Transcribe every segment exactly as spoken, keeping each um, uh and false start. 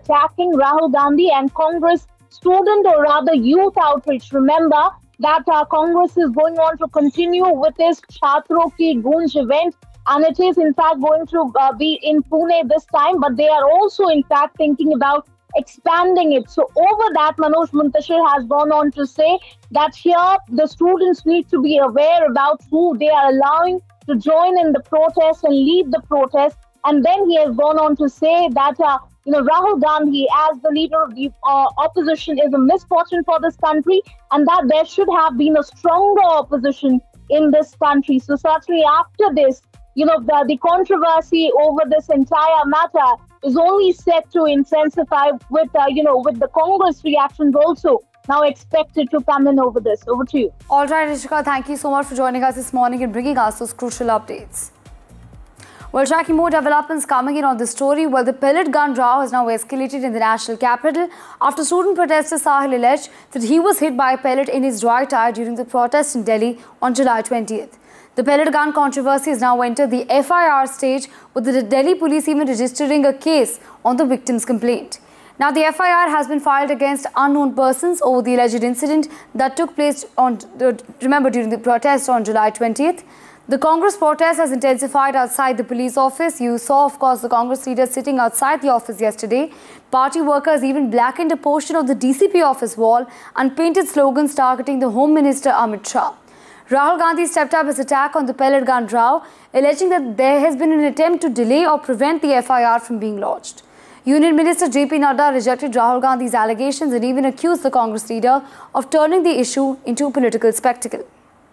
attacking Rahul Gandhi and Congress student or rather youth outreach. Remember that uh, Congress is going on to continue with this Chhatron Ki Gunj event, and it is in fact going to uh, be in Pune this time, but they are also in fact thinking about expanding it. So over that, Manoj Muntashir has gone on to say that here the students need to be aware about who they are allowing to join in the protest and lead the protest. And then he has gone on to say that uh, you know, Rahul Gandhi as the leader of the uh, opposition is a misfortune for this country, and that there should have been a stronger opposition in this country. So certainly after this, you know, the, the controversy over this entire matter is only set to intensify with, uh, you know, with the Congress reactions also now expected to come in over this. Over to you. All right, Rishika, thank you so much for joining us this morning and bringing us those crucial updates. Well, tracking more developments coming in on this story. Well, the pellet gun row has now escalated in the national capital after student protester Sahil alleged that he was hit by a pellet in his right eye during the protest in Delhi on July twentieth. The pellet gun controversy has now entered the F I R stage, with the Delhi police even registering a case on the victim's complaint. Now, the F I R has been filed against unknown persons over the alleged incident that took place on, uh, remember, during the protest on July twentieth. The Congress protest has intensified outside the police office. You saw, of course, the Congress leaders sitting outside the office yesterday. Party workers even blackened a portion of the D C P office wall and painted slogans targeting the Home Minister Amit Shah. Rahul Gandhi stepped up his attack on the pellet gun row, alleging that there has been an attempt to delay or prevent the F I R from being lodged. Union Minister J P Nadda rejected Rahul Gandhi's allegations and even accused the Congress leader of turning the issue into a political spectacle.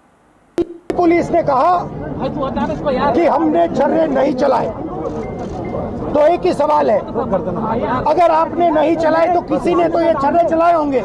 Police ने कहा कि हमने छर्रे नहीं चलाए, तो एक ही सवाल है, अगर आपने नहीं चलाए तो किसी ने तो ये छर्रे चलाए होंगे,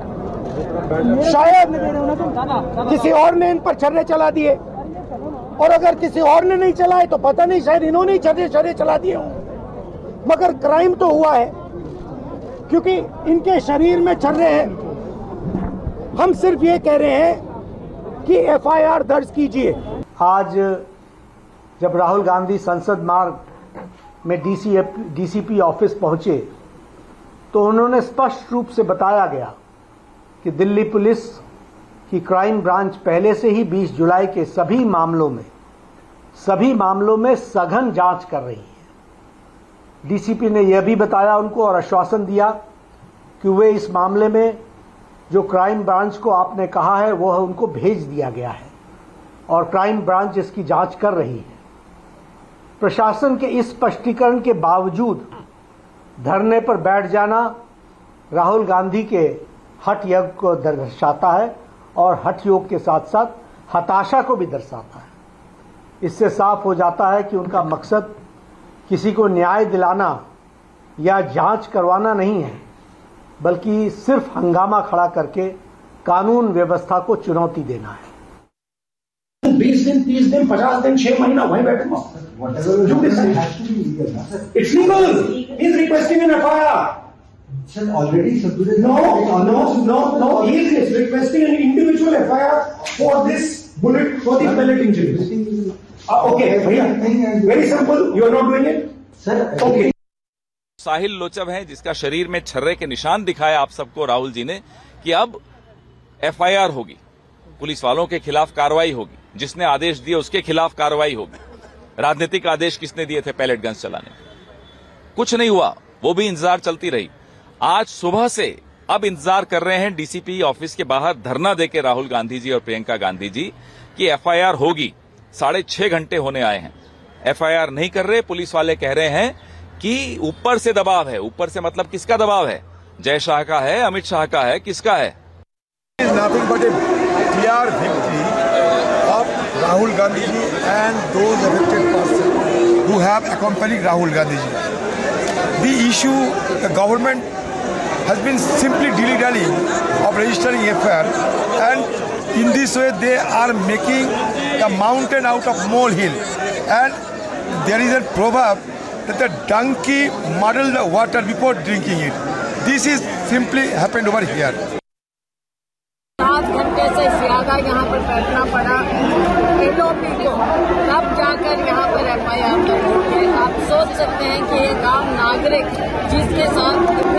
शायद किसी और ने इन पर छर्रे चला दिए, और अगर किसी और ने नहीं चलाए तो पता नहीं, शायद इन्होंने ही छर्रे छर्रे चला दिए हों। मगर क्राइम तो हुआ है, क्योंकि इनके शरीर में छर्रे हैं। हम सिर्फ ये कह रहे हैं कि एफ आई आर दर्ज कीजिए। आज जब राहुल गांधी संसद मार्ग में डीसी डीसीपी ऑफिस पहुंचे तो उन्होंने स्पष्ट रूप से बताया गया कि दिल्ली पुलिस की क्राइम ब्रांच पहले से ही बीस जुलाई के सभी मामलों में सभी मामलों में सघन जांच कर रही है। डीसीपी ने यह भी बताया उनको और आश्वासन दिया कि वे इस मामले में जो क्राइम ब्रांच को आपने कहा है वो उनको भेज दिया गया है और क्राइम ब्रांच इसकी जांच कर रही है। प्रशासन के इस स्पष्टीकरण के बावजूद धरने पर बैठ जाना राहुल गांधी के हठ योग को दर्शाता है और हठ योग के साथ साथ हताशा को भी दर्शाता है। इससे साफ हो जाता है कि उनका मकसद किसी को न्याय दिलाना या जांच करवाना नहीं है, बल्कि सिर्फ हंगामा खड़ा करके कानून व्यवस्था को चुनौती देना है। बीस दिन, तीस दिन, पचास दिन, छह महीना वहीं बैठे। It's legal. He's requesting an F I R. Sir, already submitted. No, no, no, no. He is requesting an individual F I R for this bullet, for the pellet injuries. Uh, okay, very simple. You are not doing it, sir. Okay. साहिल लोचब है जिसका शरीर में छर्रे के निशान दिखाए आप सबको राहुल जी ने कि अब एफ आई आर होगी, पुलिस वालों के खिलाफ कार्रवाई होगी, जिसने आदेश दिए उसके खिलाफ कार्रवाई होगी। राजनीतिक आदेश किसने दिए थे पैलेट गन्स चलाने? कुछ नहीं हुआ, वो भी इंतजार चलती रही। आज सुबह से अब इंतजार कर रहे हैं डीसीपी ऑफिस के बाहर धरना देके राहुल गांधी जी और प्रियंका गांधी जी कि एफ आई आर होगी। साढ़े छह घंटे होने आए हैं, एफ आई आर नहीं कर रहे। पुलिस वाले कह रहे हैं कि ऊपर से दबाव है। ऊपर से मतलब किसका दबाव है? जय शाह का है, अमित शाह का है, किसका है? Nothing but a clear victory of Rahul Gandhi ji and those affected persons who have accompanied Rahul Gandhi ji. The issue, the government has been simply dilly-dallying of registering F I R, and in this way they are making a mountain out of molehill. And there is a proverb that the donkey muddle the water before drinking it. This is simply happened over here. सात घंटे से ज्यादा यहाँ पर बैठना पड़ा LOP को, तब जाकर यहाँ पर एफ आई आर दर्ज हुई है। आप सोच सकते हैं कि एक आम नागरिक जिसके साथ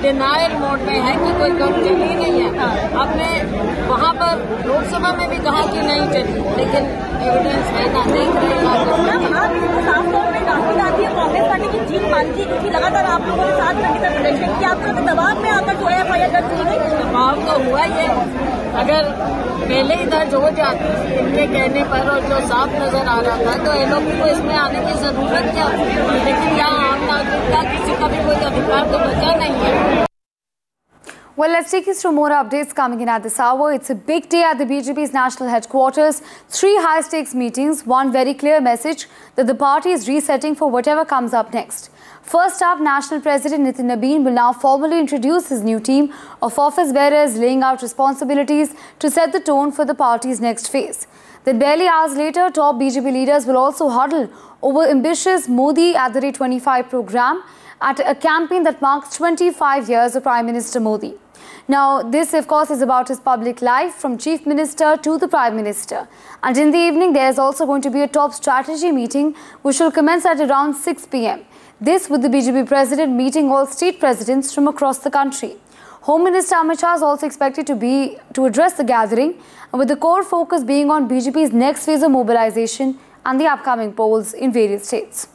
डिनायल मोड में है कि कोई गन चली नहीं है। आपने वहाँ पर लोकसभा में भी कहा कि नहीं चली, लेकिन एविडेंस है ना, देख रहे हैं। साफ तौर पर राहुल गांधी कांग्रेस पार्टी की जीत मानती है, क्योंकि लगातार आप लोगों ने साथ में प्रदर्शन किया, आपको दबाव में आकर जो है एफ आई आर दर्ज की गई। दबाव तो हुआ ही है, अगर पहले ही दर्ज हो जाती इनके कहने पर और जो साफ नजर आ रहा था, तो एलओपी को इसमें आने की जरूरत क्या? लेकिन यहाँ आम नागरिक का किसी का भी कोई अधिकार तो बचा नहीं है। Well, let's take you through more updates coming in at this hour. It's a big day at the B J P's national headquarters. Three high-stakes meetings, one very clear message that the party is resetting for whatever comes up next. First up, National President Nitin Nabin will now formally introduce his new team of office bearers, laying out responsibilities to set the tone for the party's next phase. Then barely hours later, top B J P leaders will also huddle over ambitious Modi at the rate twenty-five program at a campaign that marks twenty-five years of Prime Minister Modi. Now, this, of course, is about his public life from Chief Minister to the Prime Minister. And in the evening, there is also going to be a top strategy meeting which will commence at around six p m This with the B J P President meeting all state presidents from across the country. Home Minister Amit Shah is also expected to be to address the gathering, and with the core focus being on B J P's next phase of mobilization and the upcoming polls in various states.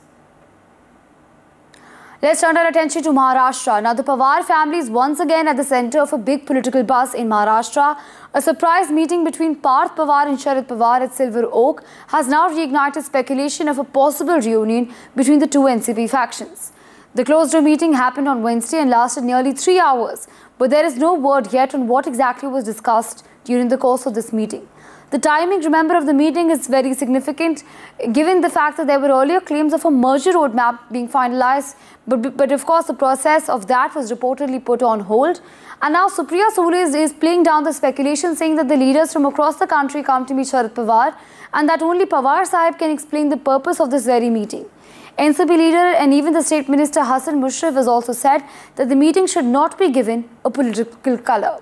Let's turn our attention to Maharashtra. Now, the Pawar family is once again at the centre of a big political buzz in Maharashtra. A surprise meeting between Parth Pawar and Sharad Pawar at Silver Oak has now reignited speculation of a possible reunion between the two N C P factions. The closed-door meeting happened on Wednesday and lasted nearly three hours, but there is no word yet on what exactly was discussed during the course of this meeting. The timing, remember, of the meeting is very significant, given the fact that there were earlier claims of a merger roadmap being finalized, but, but of course the process of that was reportedly put on hold. And now Supriya Sule is, is playing down the speculation, saying that the leaders from across the country come to meet Sharad Pawar and that only Pawar Sahib can explain the purpose of this very meeting. N C P leader and even the State Minister Hassan Mushrif has also said that the meeting should not be given a political color.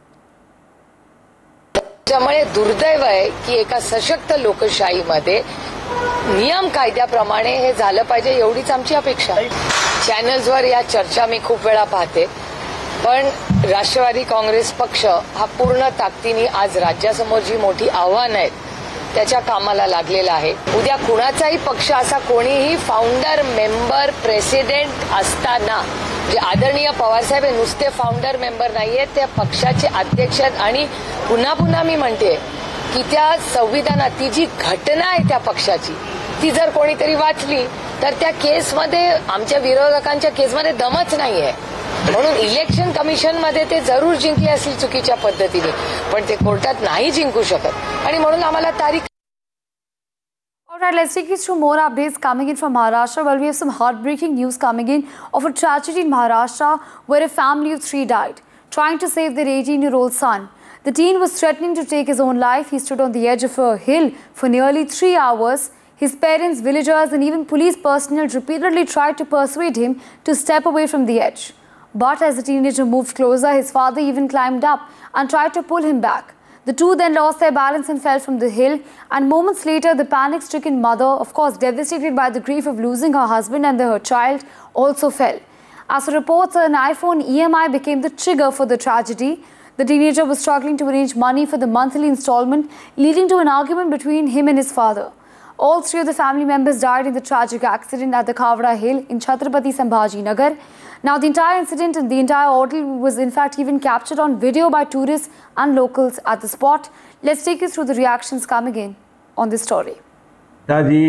त्यामुळे दुर्दैव आहे की एका सशक्त लोकशाहीमध्ये नियम कायद्याप्रमाणे हे झालं पाहिजे एवढीच आमची अपेक्षा. चॅनल्सवर या चर्चा मी खूप वेळा पाहते, पण राष्ट्रवादी काँग्रेस पक्ष हा पूर्ण ताकदीने आज राज्यासमोर जी मोठी आव्हानं आहेत त्याच्या कामाला लागलेला आहे. उद्या कुणाचाही पक्ष असा कोणीही फाउंडर मेंबर प्रेसिडेंट असताना जे आदरणीय पवारसाहेब हे नुसते फाउंडर मेंबर नाहीये, त्या पक्षाचे अध्यक्ष आणि पुन्हा पुन्हा मी म्हणते की त्या संविधानात ती जी घटना आहे त्या पक्षाची ती जर कोणीतरी वाचली तर त्या केसमध्ये आमच्या विरोधकांच्या केसमध्ये दमच नाहीये. म्हणून इलेक्शन कमिशन मध्ये ते जरूर जिंकले असतील चुकीच्या पद्धतीने, पण ते कोर्टात नाही जिंकू शकत आणि म्हणून आम्हाला तारीख. Alright, let's take you through more updates coming in from Maharashtra. Well, we have some heartbreaking news coming in of a tragedy in Maharashtra where a family of three died trying to save their eighteen-year-old son. The teen was threatening to take his own life. He stood on the edge of a hill for nearly three hours. His parents, villagers and even police personnel repeatedly tried to persuade him to step away from the edge. But as the teenager moved closer, his father even climbed up and tried to pull him back. The two then lost their balance and fell from the hill, and moments later, the panic-stricken mother, of course devastated by the grief of losing her husband and her child, also fell. As for reports, an iPhone E M I became the trigger for the tragedy. The teenager was struggling to arrange money for the monthly installment, leading to an argument between him and his father. All three of the family members died in the tragic accident at the Khavda Hill in Chhatrapati Sambhaji Nagar. Now, the entire incident and the entire ordeal was in fact even captured on video by tourists and locals at the spot. Let's take you through the reactions coming in on this story.